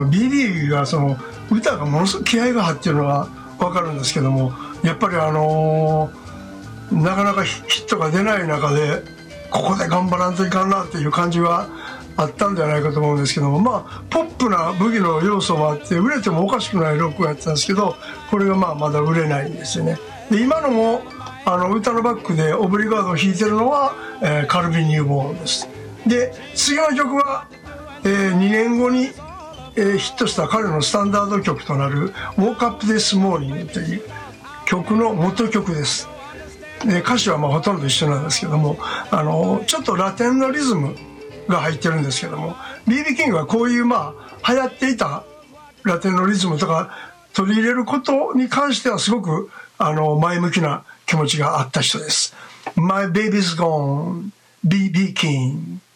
BB が歌がものすごく気合が入ってるのは分かるんですけども、やっぱりなかなかヒットが出ない中でここで頑張らんといかんなっていう感じはあったんじゃないかと思うんですけども、まあポップな武器の要素もあって売れてもおかしくないロックをやってたんですけど、これがまだ売れないんですよね。で今のも歌のバックでオブリガードを弾いてるのは、カルビ・ニューボーンです。で次の曲は、2年後に、ヒットした彼のスタンダード曲となる「Woke Up This Morning」という曲の元曲です。で歌詞はほとんど一緒なんですけども、ちょっとラテンのリズムが入ってるんですけども、 BB キングはこういう流行っていたラテンのリズムとか取り入れることに関してはすごく前向きな気持ちがあった人です。My baby's gone, BB King